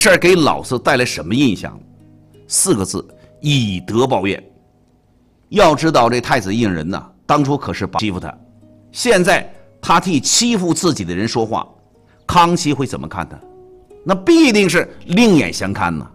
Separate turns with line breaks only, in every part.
事儿给老四带来什么印象？4个字：以德报怨。要知道这太子胤仁呐，当初可是欺负他，现在他替欺负自己的人说话，康熙会怎么看他？那必定是另眼相看呢。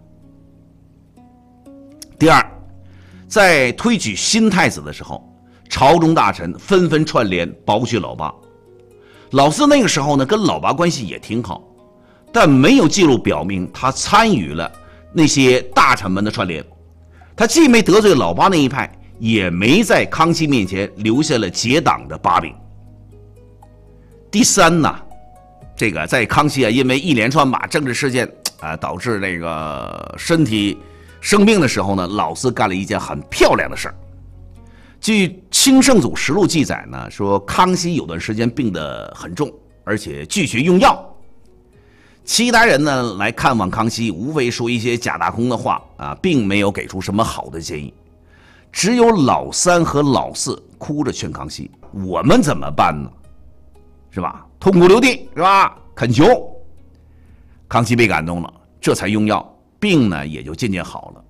第二，在推举新太子的时候，朝中大臣纷纷串联保举老八。老四那个时候呢，跟老八关系也挺好，但没有记录表明他参与了那些大臣们的串联。他既没得罪老八那一派，也没在康熙面前留下了结党的把柄。第三呢，这个在康熙因为一连串政治事件导致这个身体生病的时候呢，老四干了一件很漂亮的事儿。据《清圣祖实录》记载呢，说康熙有段时间病得很重，而且拒绝用药。其他人呢来看望康熙，无非说一些假大空的话并没有给出什么好的建议。只有老三和老四哭着劝康熙：“我们怎么办呢？是吧？痛哭流涕，是吧？恳求。”康熙被感动了，这才用药，病呢也就渐渐好了。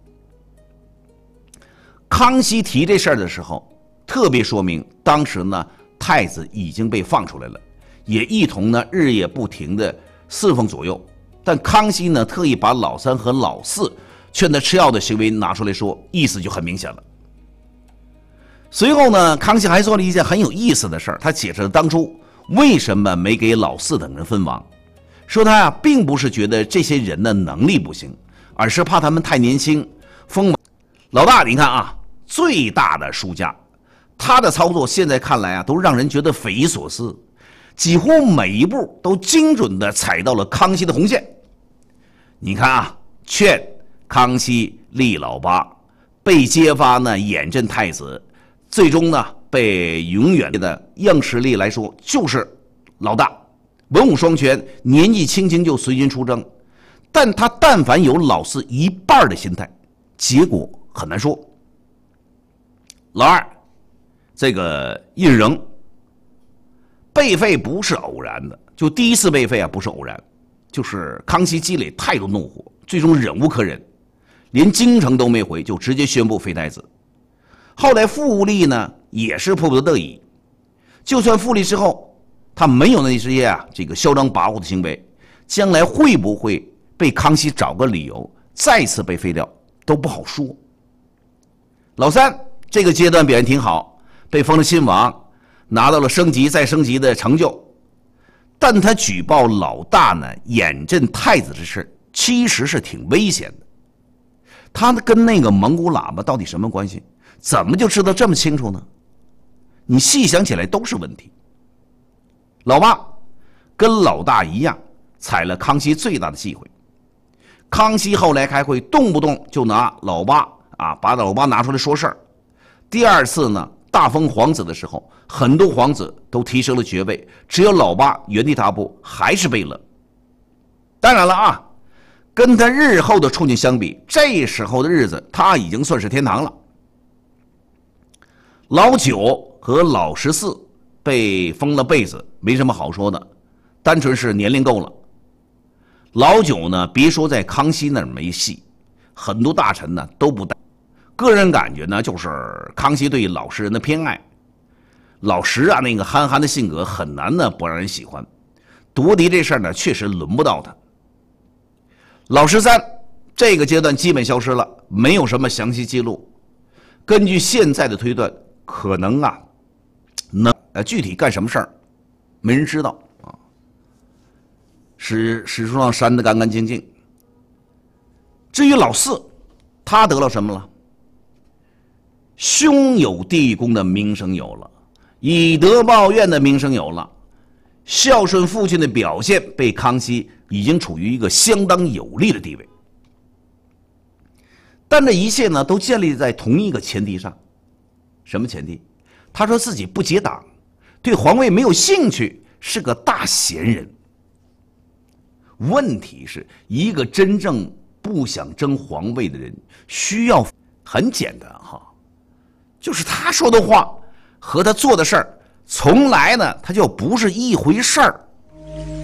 康熙提这事儿的时候，特别说明当时呢太子已经被放出来了，也一同呢日夜不停的侍奉左右。但康熙呢特意把老三和老四劝他吃药的行为拿出来说，意思就很明显了。随后呢，康熙还做了一件很有意思的事儿，他解释了当初为什么没给老四等人分王，说他并不是觉得这些人的能力不行，而是怕他们太年轻锋芒。老大你看最大的输家，他的操作现在看来都让人觉得匪夷所思，几乎每一步都精准地踩到了康熙的红线。你看劝康熙立老八，被揭发呢掩镇太子，最终呢被永远的硬实力来说就是老大，文武双全，年纪轻轻就随军出征。但他但凡有老四一半的心态，结果很难说。老二，这个胤禛被废不是偶然的，就第一次被废不是偶然，就是康熙积累太多怒火，最终忍无可忍，连京城都没回，就直接宣布废太子。后来复立呢也是迫不得已，就算复立之后他没有那些这个嚣张跋扈的行为，将来会不会被康熙找个理由再次被废掉都不好说。老三这个阶段表现挺好，被封了亲王，拿到了升级再升级的成就，但他举报老大呢掩镇太子之事其实是挺危险的。他跟那个蒙古喇嘛到底什么关系？怎么就知道这么清楚呢？你细想起来都是问题。老八跟老大一样踩了康熙最大的忌讳。康熙后来开会动不动就拿老八把老八拿出来说事儿。第二次呢大封皇子的时候，很多皇子都提升了爵位，只有老八原地踏步，还是被冷。当然了跟他日后的处境相比，这时候的日子他已经算是天堂了。老九和老14被封了被子，没什么好说的，单纯是年龄够了。老九呢，别说在康熙那儿没戏，很多大臣呢都不带。个人感觉呢，就是康熙对老实人的偏爱。老十那个憨憨的性格很难呢不让人喜欢。夺嫡这事儿呢，确实轮不到他。老13这个阶段基本消失了，没有什么详细记录。根据现在的推断，可能具体干什么事儿，没人知道史书上删得干干净净。至于老四，他得了什么了？兄友弟恭的名声有了，以德报怨的名声有了，孝顺父亲的表现被康熙已经处于一个相当有利的地位。但这一切呢，都建立在同一个前提上。什么前提？他说自己不结党，对皇位没有兴趣，是个大闲人。问题是，一个真正不想争皇位的人，需要很简单就是他说的话和他做的事儿，从来呢他就不是一回事儿。